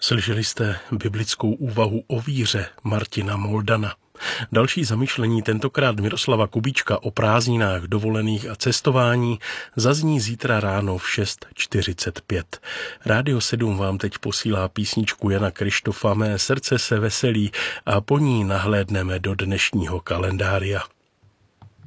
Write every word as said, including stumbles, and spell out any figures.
Slyšeli jste biblickou úvahu o víře Martina Moldana. Další zamyšlení, tentokrát Miroslava Kubíčka, o prázdninách, dovolených a cestování, zazní zítra ráno v šest čtyřicet pět. Rádio sedm vám teď posílá písničku Jana Krištofa Mé srdce se veselí a po ní nahlédneme do dnešního kalendária.